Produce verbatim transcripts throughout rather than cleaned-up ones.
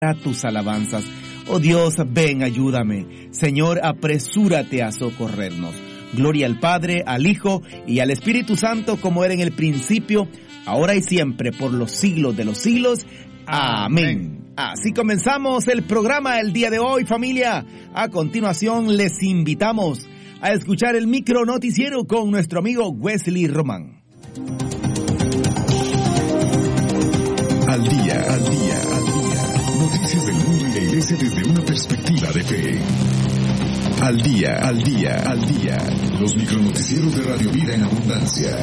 a tus alabanzas. Oh Dios, ven, ayúdame. Señor, apresúrate a socorrernos. Gloria al Padre, al Hijo y al Espíritu Santo, como era en el principio, ahora y siempre, por los siglos de los siglos. Amén. Así comenzamos el programa el día de hoy, familia. A continuación, les invitamos a escuchar el micro noticiero con nuestro amigo Wesley Román. Al día, al día, al día. Noticias del mundo y la iglesia desde una perspectiva de fe. Al día, al día, al día. Los micronoticieros de Radio Vida en Abundancia.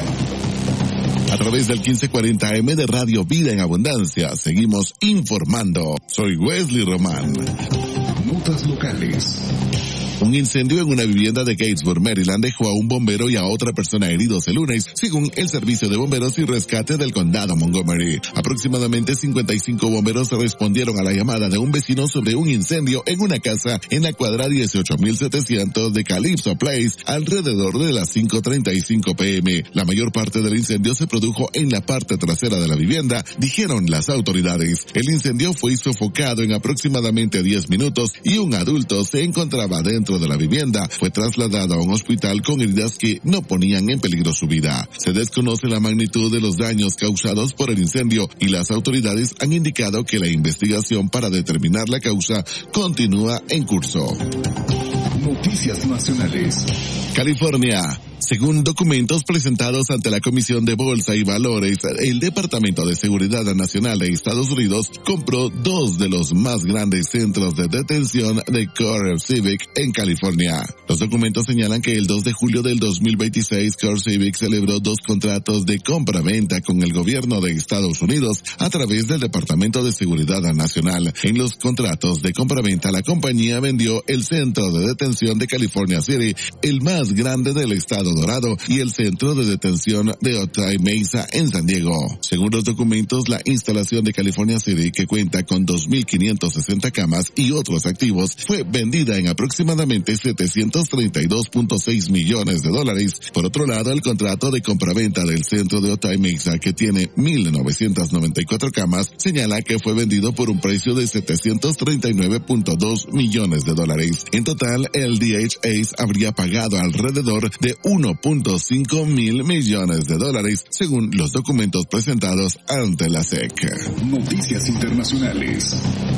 A través del quince cuarenta A M de Radio Vida en Abundancia, seguimos informando. Soy Wesley Román. Notas locales. Un incendio en una vivienda de Gatesburg, Maryland, dejó a un bombero y a otra persona heridos el lunes, según el Servicio de Bomberos y Rescate del Condado Montgomery. Aproximadamente cincuenta y cinco bomberos respondieron a la llamada de un vecino sobre un incendio en una casa en la cuadra dieciocho mil setecientos de Calypso Place, alrededor de las cinco treinta y cinco p m La mayor parte del incendio se produjo en la parte trasera de la vivienda, dijeron las autoridades. El incendio fue sofocado en aproximadamente diez minutos y un adulto se encontraba dentro de la vivienda. Fue trasladado a un hospital con heridas que no ponían en peligro su vida. Se desconoce la magnitud de los daños causados por el incendio y las autoridades han indicado que la investigación para determinar la causa continúa en curso. Noticias nacionales. California. Según documentos presentados ante la Comisión de Bolsa y Valores, el Departamento de Seguridad Nacional de Estados Unidos compró dos de los más grandes centros de detención de CoreCivic en California. Los documentos señalan que el dos de julio del dos mil veintiséis, CoreCivic celebró dos contratos de compra-venta con el gobierno de Estados Unidos a través del Departamento de Seguridad Nacional. En los contratos de compra-venta, la compañía vendió el centro de detención de California City, el más grande del estado Dorado, y el centro de detención de Otay Mesa en San Diego. Según los documentos, la instalación de California City, que cuenta con dos mil quinientas sesenta camas y otros activos, fue vendida en aproximadamente setecientos treinta y dos punto seis millones de dólares. Por otro lado, el contrato de compraventa del centro de Otay Mesa, que tiene mil novecientas noventa y cuatro camas, señala que fue vendido por un precio de setecientos treinta y nueve punto dos millones de dólares. En total, el D H A habría pagado alrededor de uno punto cinco mil millones de dólares, según los documentos presentados ante la S E C. Noticias internacionales.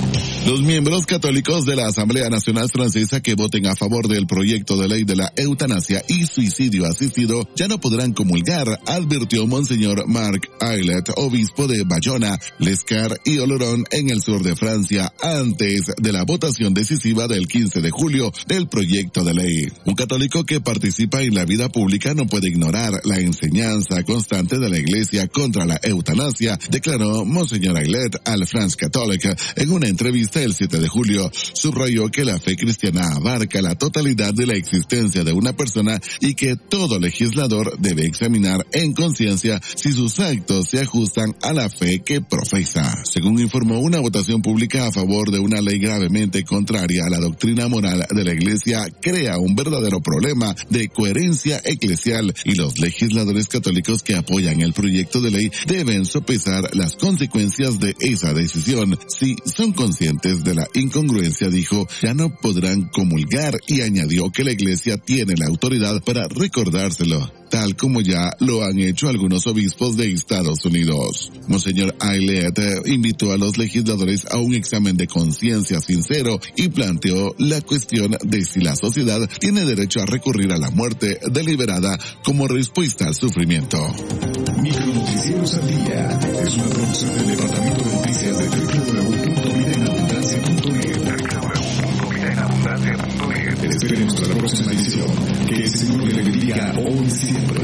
Los miembros católicos de la Asamblea Nacional Francesa que voten a favor del proyecto de ley de la eutanasia y suicidio asistido ya no podrán comulgar, advirtió Monseñor Marc Aillet, obispo de Bayona, Lescar y Oloron en el sur de Francia, antes de la votación decisiva del quince de julio del proyecto de ley. Un católico que participa en la vida pública no puede ignorar la enseñanza constante de la Iglesia contra la eutanasia, declaró Monseñor Aillet al France Catholique en una entrevista el siete de julio. Subrayó que la fe cristiana abarca la totalidad de la existencia de una persona y que todo legislador debe examinar en conciencia si sus actos se ajustan a la fe que profesa. Según informó, una votación pública a favor de una ley gravemente contraria a la doctrina moral de la Iglesia crea un verdadero problema de coherencia eclesial, y los legisladores católicos que apoyan el proyecto de ley deben sopesar las consecuencias de esa decisión. Si son conscientes de la incongruencia, dijo, ya no podrán comulgar, y añadió que la Iglesia tiene la autoridad para recordárselo, tal como ya lo han hecho algunos obispos de Estados Unidos. Monseñor Aillet invitó a los legisladores a un examen de conciencia sincero y planteó la cuestión de si la sociedad tiene derecho a recurrir a la muerte deliberada como respuesta al sufrimiento. Micronoticieros al día es una producción del Departamento de Noticias de doble u doble u doble u punto vida en abundancia punto net. doble u doble u doble u punto vida en abundancia punto net. Esperemos para la próxima edición. Que el Señor le bendiga hoy y siempre.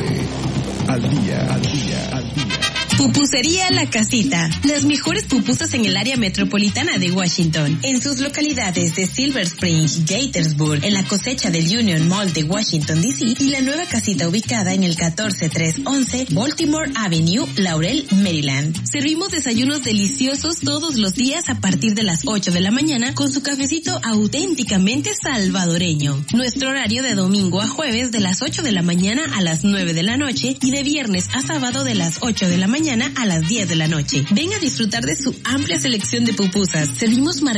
Al día, al día, al día. Pupusería La Casita. Las mejores pupusas en el área metropolitana de Washington. En sus localidades de Silver Spring, Gaithersburg, en la cosecha del Union Mall de Washington, D C y la nueva casita ubicada en el catorce trescientos once Baltimore Avenue, Laurel, Maryland. Servimos desayunos deliciosos todos los días a partir de las ocho de la mañana con su cafecito auténticamente salvadoreño. Nuestro horario de domingo a jueves de las ocho de la mañana a las nueve de la noche y de viernes a sábado de las ocho de la mañana a las diez de la noche. Ven a disfrutar de su amplia selección de pupusas. Servimos